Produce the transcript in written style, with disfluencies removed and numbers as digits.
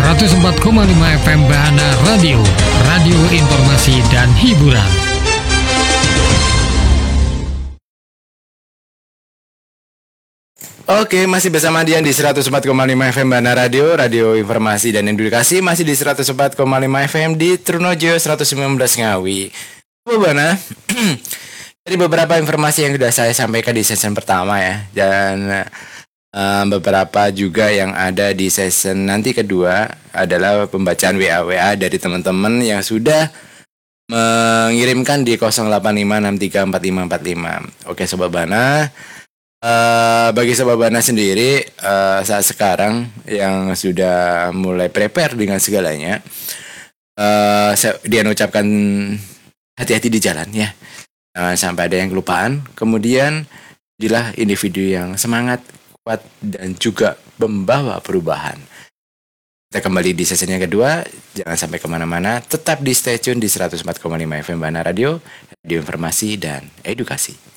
104,5 FM Bahana Radio, radio informasi dan hiburan. Oke, masih bersama Dian di 104,5 FM Bahana Radio, radio informasi dan edukasi. Masih di 104,5 FM di Trunojo 119 Ngawi. Bana, dari beberapa informasi yang sudah saya sampaikan di season pertama ya, dan beberapa juga yang ada di season nanti kedua adalah pembacaan WA dari teman-teman yang sudah mengirimkan di 0856345545. Oke Sobat Bana, bagi Sobat Bana sendiri saat sekarang yang sudah mulai prepare dengan segalanya, dia mengucapkan hati-hati di jalan ya, jangan sampai ada yang kelupaan. Kemudian jadilah individu yang semangat, kuat dan juga membawa perubahan. Kita kembali di sesi yang kedua, jangan sampai kemana-mana, tetap di stay tune di 104,5 FM Bahana Radio, radio informasi dan edukasi.